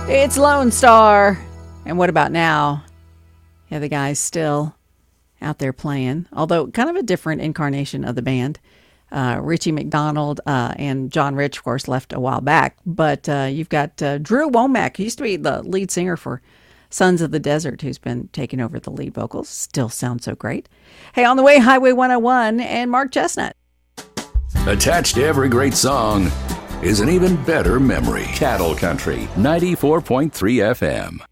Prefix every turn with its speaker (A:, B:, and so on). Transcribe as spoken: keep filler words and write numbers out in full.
A: It's Lone Star. And what about now? Yeah, the guy's still out there playing, although kind of a different incarnation of the band. Uh, Richie McDonald uh, and John Rich, of course, left a while back. But uh, you've got uh, Drew Womack, who used to be the lead singer for Sons of the Desert, who's been taking over the lead vocals. Still sounds so great. Hey, on the way, Highway one oh one and Mark Chestnut.
B: Attached to every great song is an even better memory. Cattle Country, ninety-four point three F M.